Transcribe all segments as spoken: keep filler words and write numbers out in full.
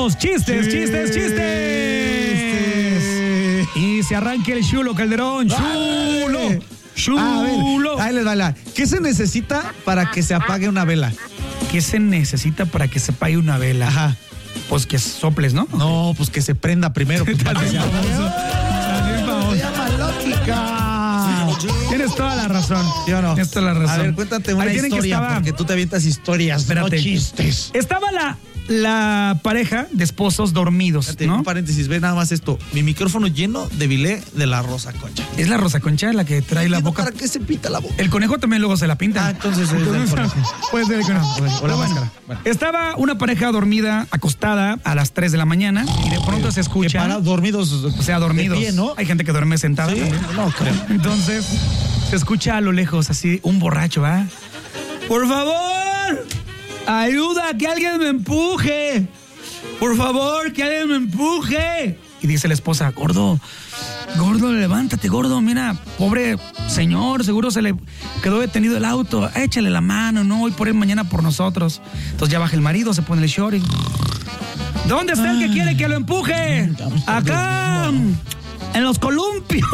Listos, chistes, chistes, chistes. Y se arranque el chulo Calderón. Chulo. Chulo. A ver, ahí les va la. ¿Qué se necesita para que se apague una vela? ¿Qué se necesita para que se apague una vela? Ajá. Pues que soples, ¿no? No, pues que se prenda primero. Pues, para que se llama lógica. Tienes toda la razón. ¿Sí o no? Tienes toda la razón. A ver, cuéntate una Ahí tienen que historia, estaba- porque tú te avientas historias, Espérate. no chistes. Estaba la, la pareja de esposos dormidos, Fíjate, ¿no? un paréntesis, ve nada más esto. Mi micrófono lleno de bilé de la Rosa Concha. Es la Rosa Concha la que trae la Entiendo boca. ¿Para qué se pita la boca? El conejo también luego se la pinta. Ah, entonces es del conejo. Puede ser el conejo. O la Pero bueno, máscara. Bueno. Estaba una pareja dormida, acostada a las tres de la mañana y de pronto se Que escucha. para dormidos. O sea, dormidos. de pie, ¿no? Hay gente que duerme sentada Sí, también. no creo. Entonces, se escucha a lo lejos así un borracho, ¿va? ¡Por favor! ¡Ayuda! ¡Que alguien me empuje! ¡Por favor! ¡Que alguien me empuje! Y dice la esposa, gordo, gordo, levántate, gordo, mira, pobre señor, seguro se le quedó detenido el auto, échale la mano, no, hoy por él, mañana por nosotros. Entonces ya baja el marido, se pone el short y... ¿Dónde está el que quiere que lo empuje? Acá, en los columpios.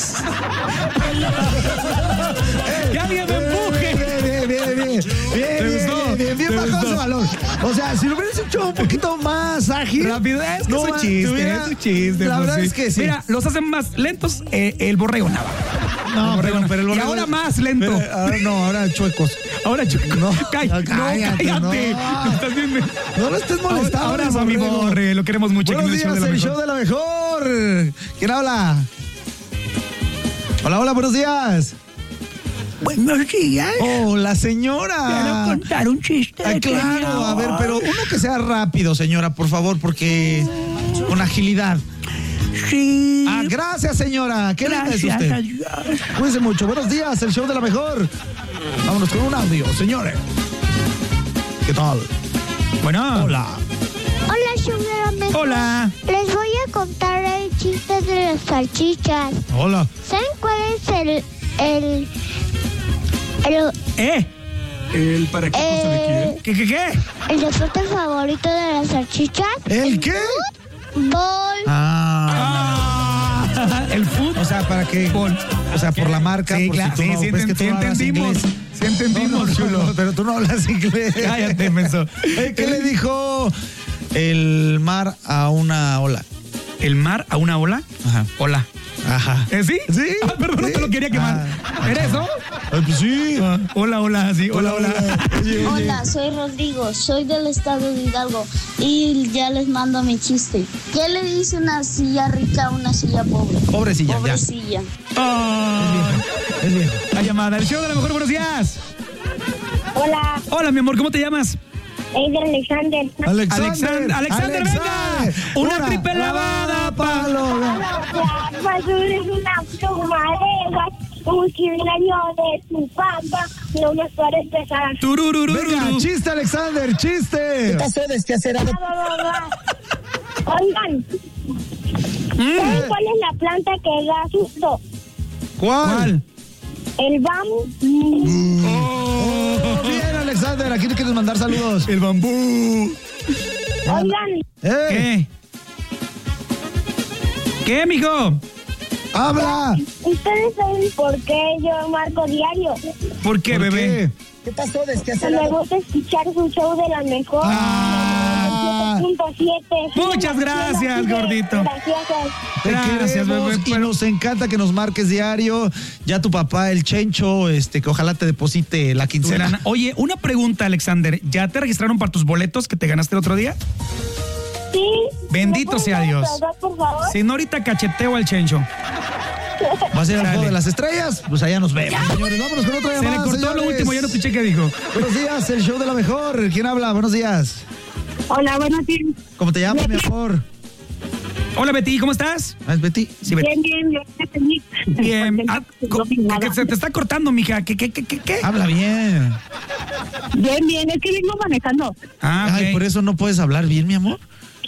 ¡Que alguien me empuje! Bien, bien, bien, bien. Bien, ¿Te bien, gustó? bien, bien, bien ¿Te bajado gustó? ese valor. O sea, si lo hubieras hecho un poquito más ágil. Rápido, es que no, es un ma- chiste, tuviera- es un chiste. La pues verdad sí. es que sí. Mira, los hacen más lentos eh, el borrego nava. no, borrego pero, no. pero el Y borrego- ahora más lento. pero ahora no, ahora chuecos. Ahora, chico, No, Cáll- no, no, cállate, cállate. no. Estás bien. No lo estés molestando. Ahora, abrazo a mi borrego. borre, lo queremos mucho. Buenos aquí en días, el el show show de la de la mejor. ¿Quién habla? Hola, hola, buenos días. Buenos días. Oh, la señora. Quiero contar un chiste. Ah, claro, a ver, pero uno que sea rápido, señora, por favor, porque con agilidad. Sí. Ah, gracias, señora. ¿Qué linda es Gracias usted? a Dios. Cuídense mucho. Buenos días, el show de la mejor. Vámonos con un audio, señores. ¿Qué tal? Bueno. Hola. Hola, Sugar. Hola. Les voy a contar el chiste de las salchichas. Hola. ¿Saben cuál es el... el... el... ¿Eh? ¿El para qué cosa de Eh, qué? ¿Qué, qué, qué? el deporte favorito de las salchichas? ¿El qué? Bol. Ah. Ah, el fútbol. O sea, ¿para qué? Bol. O sea, por la marca. Sí, por claro, si tú sí, no, sí, ves que enten- tú sí no hablas entendimos. inglés. Sí entendimos, No, no, chulo. no, pero tú no hablas inglés. Cállate, menso. Eh, ¿Qué le dijo el mar a una ola? ¿El mar a una ola? Ajá. Hola. Ajá. ¿Eh, sí? Sí. Ah, perdón, no Sí. te lo quería quemar. Ah. ¿Era eso? Ay, pues sí. Ah, hola, hola, sí. Hola, hola. Oye, oye. Hola, soy Rodrigo, soy del estado de Hidalgo y ya les mando mi chiste. ¿Qué le dice una silla rica a una silla pobre? Pobrecilla, Pobre ya. silla. Ah, Es viejo. la llamada. El show de la mejor, buenos días. Hola, Hola, mi amor, ¿cómo te llamas? Eider Alexander. Alexander, Alexander, venga. Una triple lavada, palo. Es una pluma de un diccionario de tu papá, no me puedes pesar. Tururururu. Venga, chiste, Alexander, chiste. Oigan, ¿saben cuál es la planta que da susto? ¿Cuál? El bambú. Oh, bien, Alexander, aquí te quieres mandar saludos. El bambú. Oigan, ¡Eh! ¿Qué? ¿Qué, mijo? ¡Habla! ¿ustedes saben por qué yo marco diario? ¿Por qué, ¿Por bebé? qué? Me gusta escuchar su show de la mejor. Ah. siete punto siete. Muchas gracias, gordito. Gracias. Te Gracias, queremos bebé, y pero- nos encanta que nos marques diario. Ya tu papá, el Chencho, este, que ojalá te deposite la Tu quincena. lana. Oye, una pregunta, Alexander. ¿Ya te registraron para tus boletos que te ganaste el otro día? Sí. Bendito ¿Me sea pueden Dios. dar, por favor? Si no, ahorita cacheteo al Chencho. ¿Va a ser el Dale. juego de las estrellas? Pues allá nos vemos, señores. Vámonos con otra Se llamada, le cortó señores. lo último, ya no escuché qué dijo. Buenos días, el show de la mejor. ¿Quién habla? Buenos días. Hola, buenos días. ¿Cómo te llamas, mi amor? Hola, Betty, ¿cómo estás? ¿Ah, es Betty? Sí, Betty. Bien, bien, bien. Bien. Ah, co- que se te está cortando, mija. ¿Qué, qué, qué, qué? qué? Habla bien. Bien, bien, es que vengo manejando. Ah, ok. Ay, por eso no puedes hablar bien, mi amor.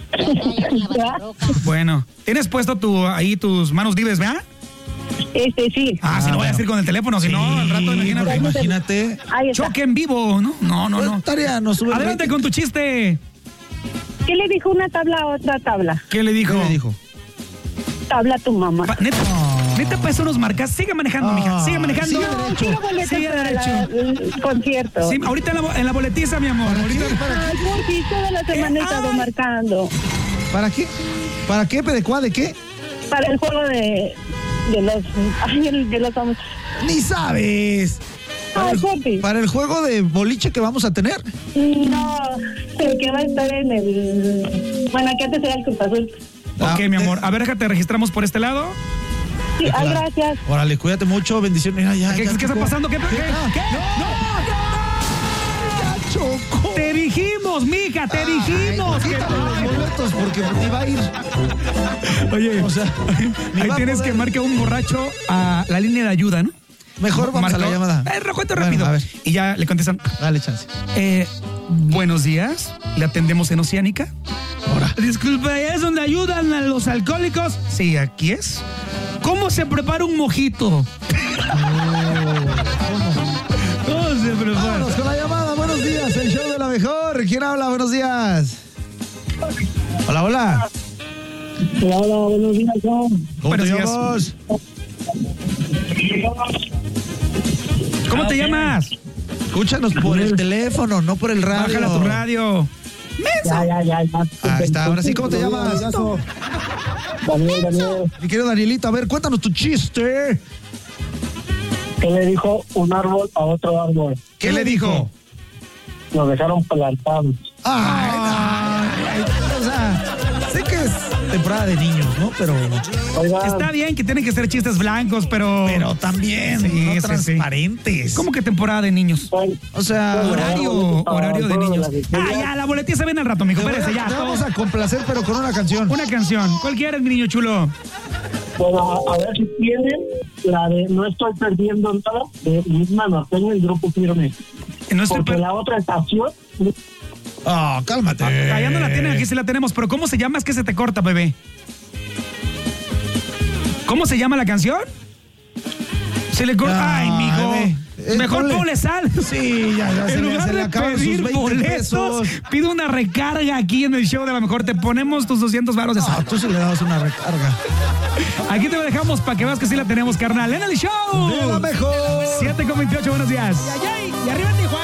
Bueno, ¿tienes puesto tu, ahí tus manos libres, ¿verdad? Este, sí. Ah, si Ah, no voy a bueno. decir con el teléfono, si no, al rato porque imagínate. imagínate. Ahí está. Choque en vivo, ¿no? No, no, no. Tarea, no sube el Adelante rating. con tu chiste. ¿Qué le dijo una tabla a otra tabla? ¿Qué le dijo? ¿Qué le dijo? Tabla a tu mamá. Pa- neta, neta, para eso nos marcas. Sigue manejando, Ah, mija. Sigue manejando. sigue derecho. Quiero boletos Sigue para derecho. la- el concierto. Sí, ahorita en la, bo- en la boletiza, mi amor. Ahorita. Ay, Porfi, toda la semana he estado Ay. marcando. ¿Para qué? ¿Para qué? ¿De cuál? ¿De qué? Para el juego de, de los... Ay, el- de los... Ni sabes. Para Ay, el, Porfi. para el juego de boliche que vamos a tener. No, el que va a estar en el... Bueno, que antes era el Cruz Azul. Ah, Ok, mi amor. eh, A ver, déjate, registramos por este lado. Sí, ay, claro. gracias. Órale, cuídate mucho, bendiciones. Mira, ya, ¿Qué, ya qué está chocó. pasando? ¿Qué? ¿Qué? ¿Qué? Ya chocó. Te dijimos, mija, te dijimos. Ay, que- quítale los boletos porque ni va a ir. Oye, O sea, ni ahí va a tienes poder. que marcar un borracho a la línea de ayuda, ¿no? Mejor vamos a la Marcó. llamada. Eh, recuento Bueno, rápido. a ver. Y ya le contestan. Dale chance. Eh, buenos días. ¿Le atendemos en Oceánica? Ahora. Disculpa, ¿es donde ayudan a los alcohólicos? Sí, aquí es. ¿Cómo se prepara un mojito? ¿Cómo se prepara? Vámonos con la llamada. Buenos días, el show de la mejor. ¿Quién habla? Buenos días. Hola, hola. Hola, hola, buenos días, John. ¿Cómo Buenos te días. llamas? ¿Cómo te llamas? Escúchanos por el teléfono, no por el radio. Bájala tu radio. Ya, ya, ya, ya. Ahí está, ahora sí, ¿cómo te llamas? Daniel, Daniel. Mi querido Danielito, a ver, cuéntanos tu chiste. ¿Qué le dijo un árbol a otro árbol? ¿Qué le dijo? Lo dejaron plantados. Ay, ay, o sea, sé que es temporada de niños, ¿no? Pero, Oiga, Está bien que tienen que ser chistes blancos, pero. pero también Sí, no sí, sí. transparentes. ¿Cómo que temporada de niños? O sea, Horario, horario de niños. Ah, ya, la boletía viene al rato, mijo. te, voy a- Espérese, ya. te vamos a complacer, pero con una canción. Una canción. ¿Cuál quieres, mi niño chulo? bueno, a ver si tienen la de No estoy perdiendo nada de Misma Norteño y Grupo Firme. No estoy Porque per- la otra estación, Ah, cálmate. Allá no la tienen, aquí sí la tenemos, pero ¿cómo se llama? Es que se te corta, bebé. ¿Cómo se llama la canción? Se le corta. Ay, mijo. bebé. Eh, Mejor ponle- ponle sal. Sí, ya, ya se En le- lugar se le de acaban sus pedir veinte boletos, pesos. pide una recarga aquí en el show de la mejor. Te ponemos tus doscientos varos de Ah, sal. tú sí le dabas una recarga. Aquí te lo dejamos para que veas que sí la tenemos, carnal. En el show. De la mejor. siete con veintiocho, buenos días. Y allá, y arriba en Tijuana.